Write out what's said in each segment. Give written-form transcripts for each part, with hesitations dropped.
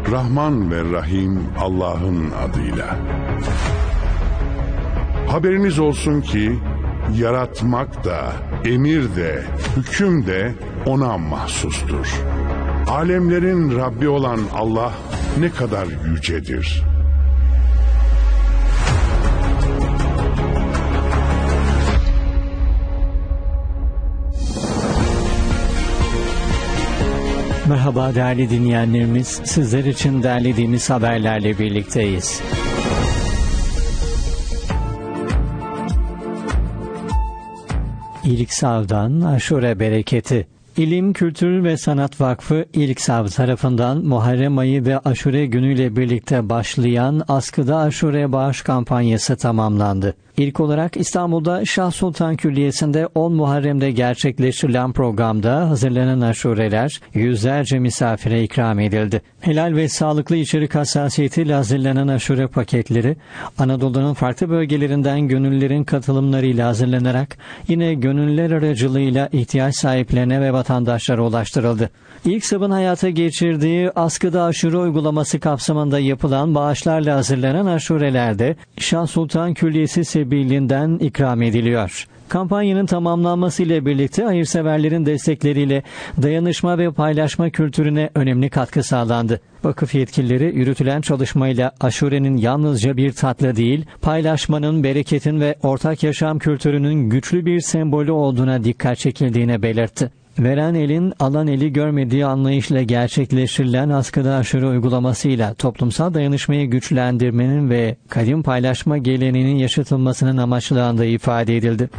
Rahman ve Rahim Allah'ın adıyla. Haberiniz olsun ki yaratmak da, emir de, hüküm de ona mahsustur. Alemlerin Rabbi olan Allah ne kadar yücedir. Merhaba değerli dinleyenlerimiz, sizler için derlediğimiz haberlerle birlikteyiz. İlksav'dan Aşure bereketi. İlim, Kültür ve Sanat Vakfı İlksav tarafından Muharrem ayı ve Aşure günüyle birlikte başlayan askıda Aşure bağış kampanyası tamamlandı. İlk olarak İstanbul'da Şah Sultan Külliyesi'nde 10 Muharrem'de gerçekleştirilen programda hazırlanan aşureler yüzlerce misafire ikram edildi. Helal ve sağlıklı içerik hassasiyetiyle hazırlanan aşure paketleri Anadolu'nun farklı bölgelerinden gönüllülerin katılımlarıyla hazırlanarak yine gönüllüler aracılığıyla ihtiyaç sahiplerine ve vatandaşlara ulaştırıldı. İlksav'ın hayata geçirdiği askıda aşure uygulaması kapsamında yapılan bağışlarla hazırlanan aşurelerde Şah Sultan Külliyesi sebilinden ikram ediliyor. Kampanyanın tamamlanmasıyla birlikte hayırseverlerin destekleriyle dayanışma ve paylaşma kültürüne önemli katkı sağlandı. Vakıf yetkilileri yürütülen çalışmayla aşurenin yalnızca bir tatlı değil, paylaşmanın, bereketin ve ortak yaşam kültürünün güçlü bir sembolü olduğuna dikkat çekildiğine belirtti. Veren elin alan eli görmediği anlayışla gerçekleştirilen askıda aşure uygulamasıyla toplumsal dayanışmayı güçlendirmenin ve kadim paylaşma geleneğinin yaşatılmasının amaçlandığı ifade edildi.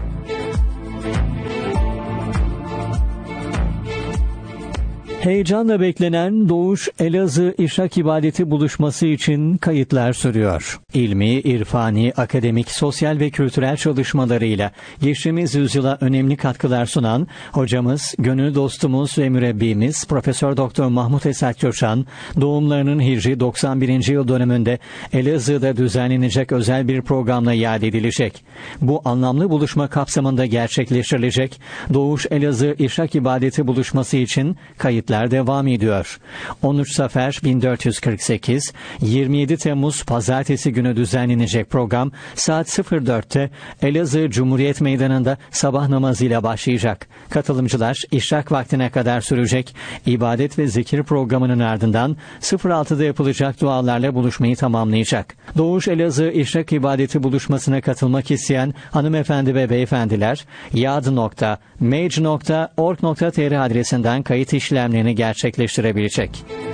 Heyecanla beklenen Doğuş Elazığ İşrak İbadeti buluşması için kayıtlar sürüyor. İlmi, irfani, akademik, sosyal ve kültürel çalışmalarıyla geçtiğimiz yüzyıla önemli katkılar sunan hocamız, gönül dostumuz ve mürebbimiz Profesör Doktor Mahmut Esat Coşan, doğumlarının Hicri 91. yıl dönümünde Elazığ'da düzenlenecek özel bir programla iade edilecek. Bu anlamlı buluşma kapsamında gerçekleştirilecek Doğuş Elazığ İşrak İbadeti buluşması için kayıtlar devam ediyor. 13 Safer 1448, 27 Temmuz Pazartesi günü düzenlenecek program saat 04'te Elazığ Cumhuriyet Meydanı'nda sabah namazıyla başlayacak. Katılımcılar işrak vaktine kadar sürecek ibadet ve zikir programının ardından 06'da yapılacak dualarla buluşmayı tamamlayacak. Doğuş Elazığ İşrak İbadeti buluşmasına katılmak isteyen hanımefendi ve beyefendiler yad.mage.org.tr adresinden kayıt işlemlerini gerçekleştirebilecek.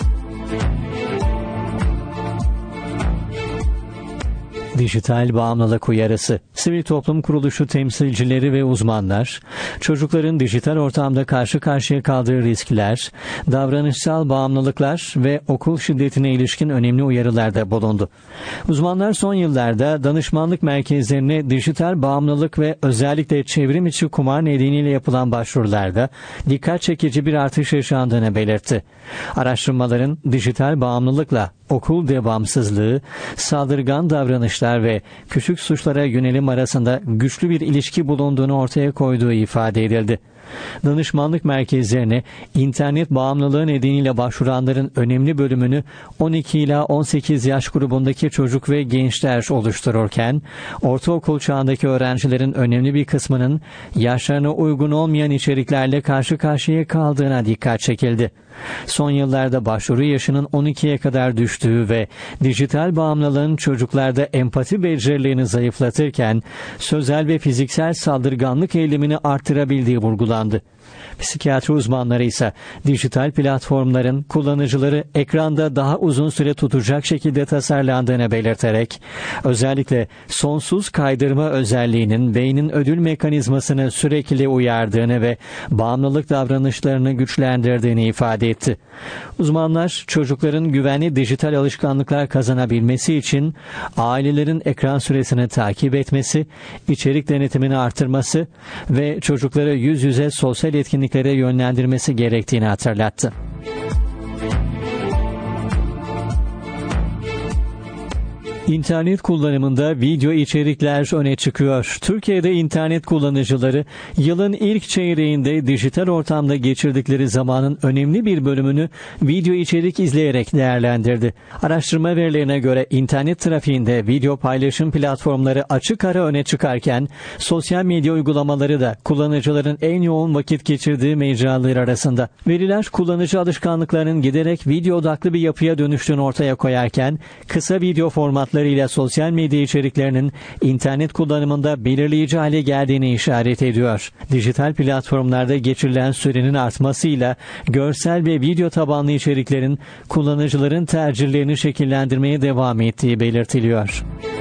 Dijital bağımlılık uyarısı. Sivil toplum kuruluşu temsilcileri ve uzmanlar, çocukların dijital ortamda karşı karşıya kaldığı riskler, davranışsal bağımlılıklar ve okul şiddetine ilişkin önemli uyarılarda bulundu. Uzmanlar son yıllarda danışmanlık merkezlerine dijital bağımlılık ve özellikle çevrim içi kumar nedeniyle yapılan başvurularda dikkat çekici bir artış yaşandığını belirtti. Araştırmaların dijital bağımlılıkla okul devamsızlığı, saldırgan davranışlar ve küçük suçlara yönelim arasında güçlü bir ilişki bulunduğunu ortaya koyduğu ifade edildi. Danışmanlık merkezlerine internet bağımlılığı nedeniyle başvuranların önemli bölümünü 12 ila 18 yaş grubundaki çocuk ve gençler oluştururken, ortaokul çağındaki öğrencilerin önemli bir kısmının yaşlarına uygun olmayan içeriklerle karşı karşıya kaldığına dikkat çekildi. Son yıllarda başvuru yaşının 12'ye kadar düştüğü ve dijital bağımlılığın çocuklarda empati becerilerini zayıflatırken sözel ve fiziksel saldırganlık eğilimini artırabildiği vurgulandı. Psikiyatri uzmanları ise dijital platformların kullanıcıları ekranda daha uzun süre tutacak şekilde tasarlandığını belirterek, özellikle sonsuz kaydırma özelliğinin beynin ödül mekanizmasını sürekli uyardığını ve bağımlılık davranışlarını güçlendirdiğini ifade etti. Uzmanlar, çocukların güvenli dijital alışkanlıklar kazanabilmesi için ailelerin ekran süresini takip etmesi, içerik denetimini artırması ve çocukları yüz yüze sosyal etkinliklere yönlendirmesi gerektiğini hatırlattı. İnternet kullanımında video içerikler öne çıkıyor. Türkiye'de internet kullanıcıları yılın ilk çeyreğinde dijital ortamda geçirdikleri zamanın önemli bir bölümünü video içerik izleyerek değerlendirdi. Araştırma verilerine göre internet trafiğinde video paylaşım platformları açık ara öne çıkarken sosyal medya uygulamaları da kullanıcıların en yoğun vakit geçirdiği mecralar arasında. Veriler kullanıcı alışkanlıklarının giderek video odaklı bir yapıya dönüştüğünü ortaya koyarken kısa video formatlarıyla sosyal medya içeriklerinin internet kullanımında belirleyici hale geldiğini işaret ediyor. Dijital platformlarda geçirilen sürenin artmasıyla görsel ve video tabanlı içeriklerin kullanıcıların tercihlerini şekillendirmeye devam ettiği belirtiliyor.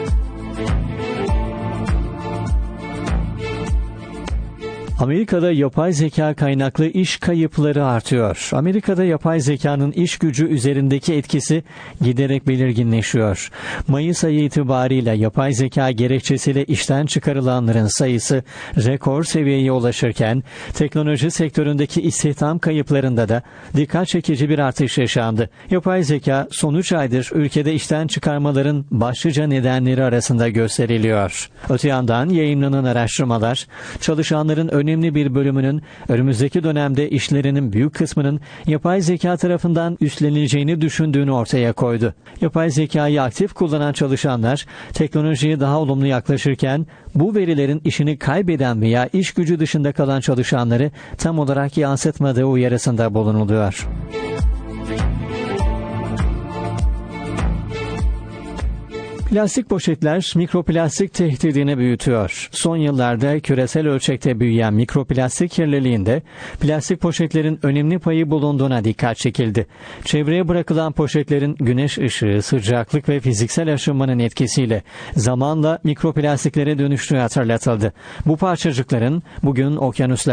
Amerika'da yapay zeka kaynaklı iş kayıpları artıyor. Amerika'da yapay zekanın iş gücü üzerindeki etkisi giderek belirginleşiyor. Mayıs ayı itibariyle yapay zeka gerekçesiyle işten çıkarılanların sayısı rekor seviyeye ulaşırken teknoloji sektöründeki istihdam kayıplarında da dikkat çekici bir artış yaşandı. Yapay zeka son 3 aydır ülkede işten çıkarmaların başlıca nedenleri arasında gösteriliyor. Öte yandan yayınlanan araştırmalar çalışanların önemli bir bölümünün önümüzdeki dönemde işlerinin büyük kısmının yapay zeka tarafından üstlenileceğini düşündüğünü ortaya koydu. Yapay zekayı aktif kullanan çalışanlar teknolojiye daha olumlu yaklaşırken bu verilerin işini kaybeden veya iş gücü dışında kalan çalışanları tam olarak yansıtmadığı uyarısında bulunuluyor. Plastik poşetler mikroplastik tehdidini büyütüyor. Son yıllarda küresel ölçekte büyüyen mikroplastik kirliliğinde plastik poşetlerin önemli payı bulunduğuna dikkat çekildi. Çevreye bırakılan poşetlerin güneş ışığı, sıcaklık ve fiziksel aşınmanın etkisiyle zamanla mikroplastiklere dönüştüğü hatırlatıldı. Bu parçacıkların bugün okyanuslar